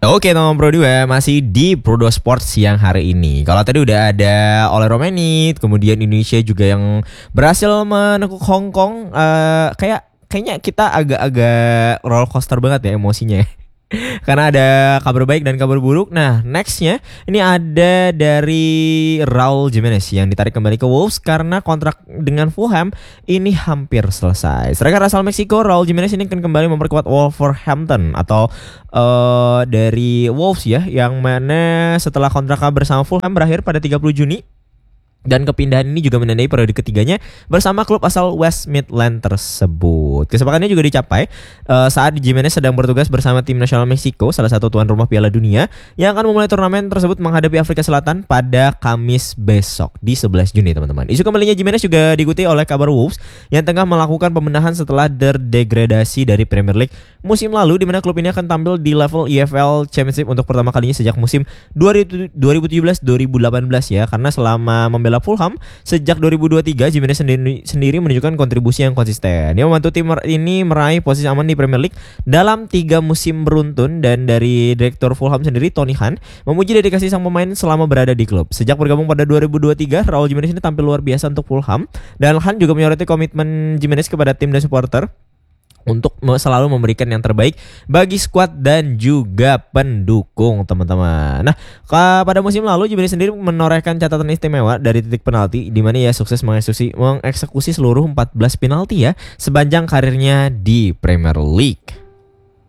Oke teman Pro 2 masih di Pro 2 Sports siang hari ini. Kalau tadi udah ada Ole Romanit, kemudian Indonesia juga yang berhasil menekuk Hong Kong. Kayaknya kita agak-agak roller coaster banget ya emosinya. Karena ada kabar baik dan kabar buruk. Nah, nextnya ini ada dari Raul Jimenez yang ditarik kembali ke Wolves karena kontrak dengan Fulham ini hampir selesai. Striker asal Meksiko Raul Jimenez ini akan kembali memperkuat Wolverhampton atau dari Wolves ya, yang mana setelah kontraknya bersama Fulham berakhir pada 30 Juni. Dan kepindahan ini juga menandai periode ketiganya bersama klub asal West Midland tersebut. Kesepakatannya juga dicapai saat Jimenez sedang bertugas bersama tim nasional Meksiko, salah satu tuan rumah Piala Dunia, yang akan memulai turnamen tersebut menghadapi Afrika Selatan pada Kamis besok di 11 Juni teman-teman. Isu kembalinya Jimenez juga diikuti oleh kabar Wolves yang tengah melakukan pembenahan setelah terdegradasi dari Premier League musim lalu, di mana klub ini akan tampil di level EFL Championship untuk pertama kalinya sejak musim 2017-2018 ya, karena selama membela Fulham sejak 2023 Jimenez sendiri menunjukkan kontribusi yang konsisten. Dia membantu tim ini meraih posisi aman di Premier League dalam 3 musim beruntun, dan dari direktur Fulham sendiri Tony Hunt memuji dedikasi sang pemain selama berada di klub. Sejak bergabung pada 2023, Raul Jimenez ini tampil luar biasa untuk Fulham, dan Hunt juga menyoroti komitmen Jimenez kepada tim dan supporter untuk selalu memberikan yang terbaik bagi skuad dan juga pendukung teman-teman. Nah, pada musim lalu Jimenez sendiri menorehkan catatan istimewa dari titik penalti, di mana ia sukses mengeksekusi seluruh 14 penalti ya sepanjang karirnya di Premier League.